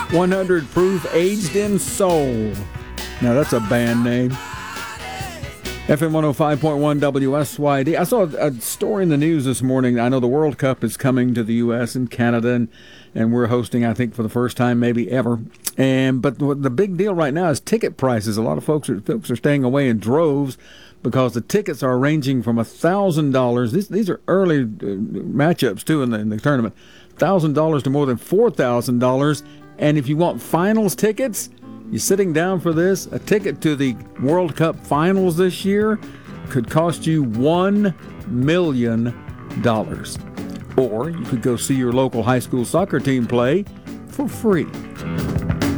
100 Proof Aged in Soul. Now that's a band name. FM 105.1 WSYD. I saw a story in the news this morning. I know the World Cup is coming to the U.S. and Canada, and we're hosting, I think, for the first time maybe ever. But the big deal right now is ticket prices. A lot of folks are staying away in droves because the tickets are ranging from $1,000. These are early matchups, too, in the tournament. $1,000 to more than $4,000. And if you want finals tickets, you're sitting down for this, a ticket to the World Cup finals this year could cost you $1 million. Or you could go see your local high school soccer team play for free.